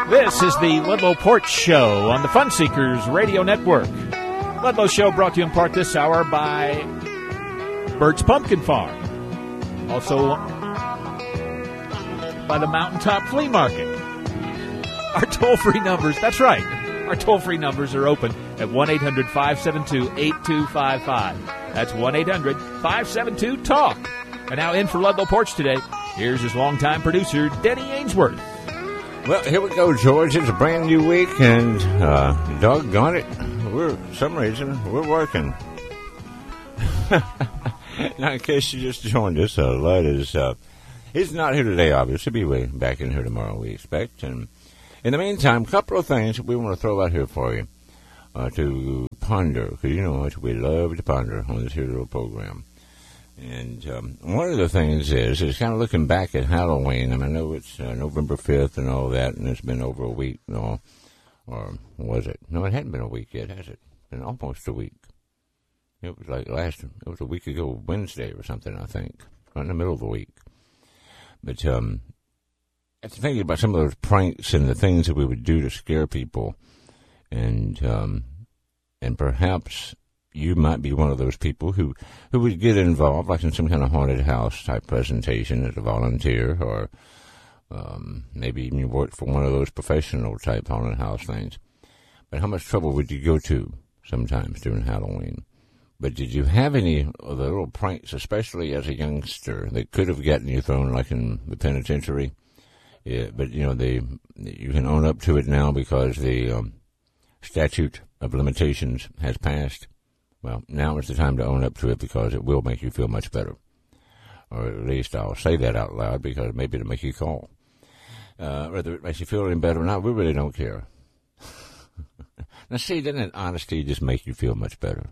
This is the Ludlow Porch Show on the Fun Seekers Radio Network. Ludlow Show brought to you in part this hour by Bert's Pumpkin Farm. Also by the Mountaintop Flea Market. Our toll-free numbers, that's right, our toll-free numbers are open at 1-800-572-8255. That's 1-800-572-TALK. And now in for Ludlow Porch today, here's his longtime producer, Denny Ainsworth. Well, here we go, George. It's a brand new week, and doggone it, for some reason, we're working. Now, in case you just joined us, Lud is, he's not here today, obviously. He'll be back in here tomorrow, we expect. And in the meantime, a couple of things we want to throw out here for you to ponder, because you know how much we love to ponder on this here little program. And one of the things is kind of looking back at Halloween. I mean, I know it's November 5th and all that, and it's been over a week, or was it? No, it hadn't been a week yet, has it? It's been almost a week. It was like it was a week ago, Wednesday or something, I think, right in the middle of the week. But after thinking about some of those pranks and the things that we would do to scare people, and perhaps you might be one of those people who would get involved, like in some kind of haunted house type presentation as a volunteer, or maybe even you worked for one of those professional type haunted house things. But how much trouble would you go to sometimes during Halloween? But did you have any of the little pranks, especially as a youngster, that could have gotten you thrown, like in the penitentiary? Yeah, but, you know, you can own up to it now because the statute of limitations has passed. Well, now is the time to own up to it because it will make you feel much better. Or at least I'll say that out loud because maybe it'll make you call. Whether it makes you feel any better or not, we really don't care. Now, see, doesn't honesty just make you feel much better?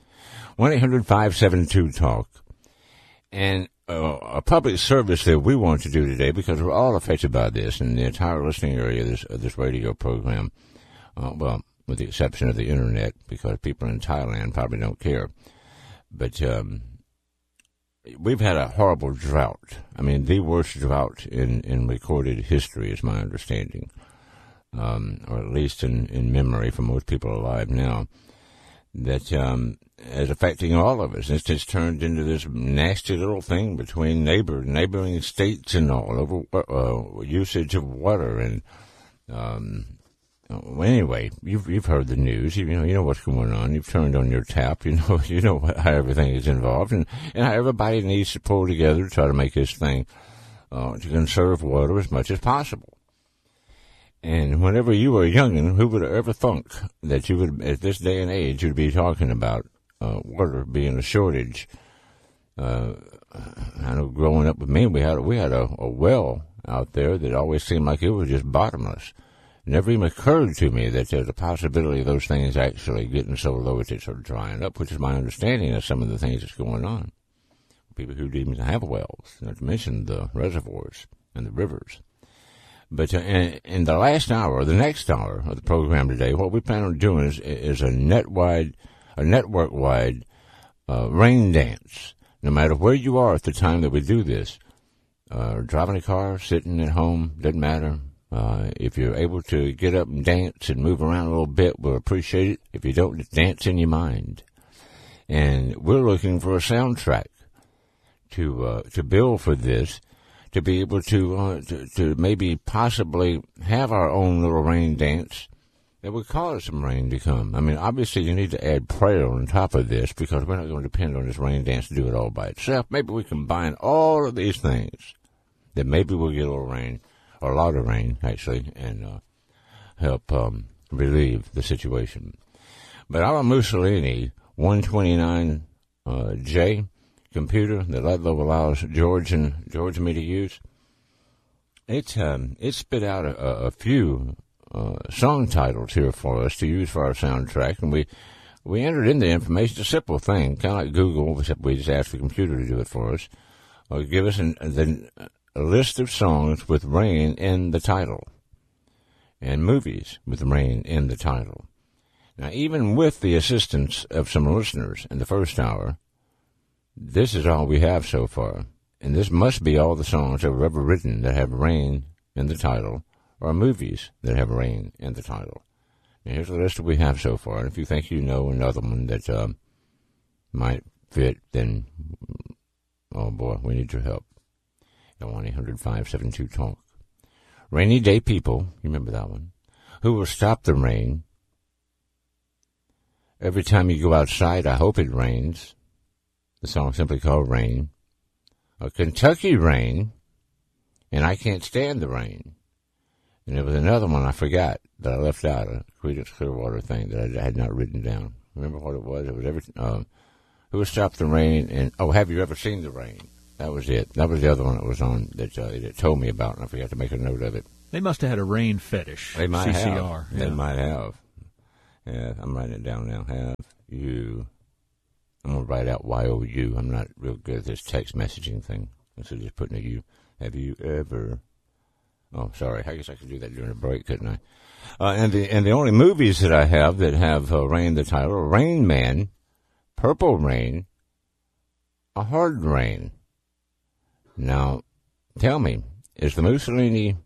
1-800-572-TALK. And a public service that we want to do today, because we're all affected by this in the entire listening area of this radio program, well, with the exception of the Internet, because people in Thailand probably don't care. But we've had a horrible drought. I mean, the worst drought in recorded history is my understanding, or at least in memory for most people alive now, that is affecting all of us. It's just turned into this nasty little thing between neighboring states and all over usage of water. And anyway, you've heard the news. You know what's going on. You've turned on your tap. You know how everything is involved, and how everybody needs to pull together to try to make this thing to conserve water as much as possible. And whenever you were a youngin', who would have ever thunk that you would, at this day and age, you'd be talking about water being a shortage? I know growing up with me, we had a well out there that always seemed like it was just bottomless. It never even occurred to me that there's a possibility of those things actually getting so low that it's sort of drying up, which is my understanding of some of the things that's going on. People who didn't even have wells, not to mention the reservoirs and the rivers. But in the last hour, the next hour of the program today, what we plan on doing is a network-wide rain dance. No matter where you are at the time that we do this, driving a car, sitting at home, doesn't matter. If you're able to get up and dance and move around a little bit, we'll appreciate it. If you don't, just dance in your mind. And we're looking for a soundtrack to build for this, to be able to maybe possibly have our own little rain dance that would cause some rain to come. I mean, obviously you need to add prayer on top of this because we're not going to depend on this rain dance to do it all by itself. Maybe we combine all of these things that maybe we'll get a little rain, or a lot of rain, actually, and help relieve the situation. But our Mussolini 129J computer that Ludlow allows George and me to use, it spit out a few song titles here for us to use for our soundtrack, and we entered in the information. It's a simple thing, kind of like Google, except we just asked the computer to do it for us. Give us a list of songs with rain in the title, and movies with rain in the title. Now, even with the assistance of some listeners in the first hour, this is all we have so far. And this must be all the songs that were ever written that have rain in the title, or movies that have rain in the title. Now, here's the list that we have so far. And if you think you know another one that might fit, then, oh boy, we need your help. At 1-800-572-TALK. Rainy Day People, you remember that one? Who Will Stop the Rain? Every Time You Go Outside, I Hope It Rains. The song simply called Rain. A Kentucky Rain, and I Can't Stand the Rain. And there was another one I forgot that I left out, a Creedence Clearwater thing that I had not written down. Remember what it was? It was Who Will Stop the Rain? And Have You Ever Seen the Rain? That was it. That was the other one that was on that it told me about, and I forgot to make a note of it. They must have had a rain fetish. They might CCR. have. Yeah. They might have. Yeah, I'm writing it down now. Have you? I'm going to write out Y-O-U. I'm not real good at this text messaging thing. Instead of just putting a U. Have you ever? Oh, sorry. I guess I could do that during a break, couldn't I? And the only movies that I have that have rain in the title: Rain Man, Purple Rain, A Hard Rain. Now, tell me, is the Mussolini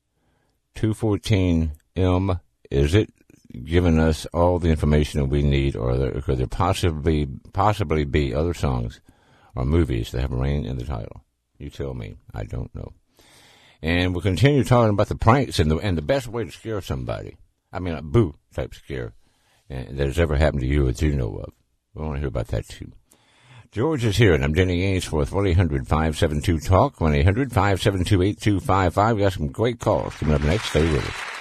214M, is it giving us all the information that we need, or could there possibly be other songs or movies that have rain in the title? You tell me. I don't know. And we'll continue talking about the pranks and the best way to scare somebody. I mean, a boo type scare that has ever happened to you that you know of. We want to hear about that too. George is here, and I'm Denny Ainsworth. 1-800-572-TALK, 1-800-572-8255. We got some great calls coming up next. Stay with us.